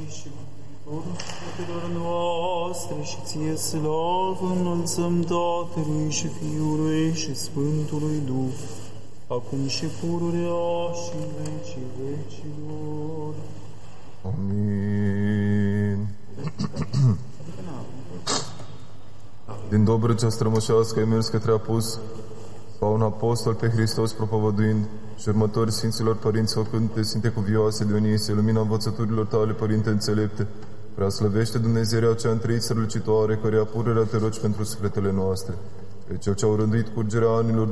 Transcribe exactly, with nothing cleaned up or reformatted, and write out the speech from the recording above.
și Mântuitorul sufletelor noastre, și ție slavă înălțăm Tatălui și Fiului și Sfântului Duh, acum și pururea și în vecii vecilor. Amin. Din dobră cea strămoșească ai mers către apus, ca un apostol pe Hristos propovăduind, și următorii Sfinților Părinți făcându-te Sfinte Cuvioase Dionisie, lumina învățăturilor tale, Părinte înțelepte, prea slăvește Dumnezeirea cea întreit strălucitoare, căreia pururea te rogi pentru sufletele noastre. Pe Cel ce au rânduit curgerea anilor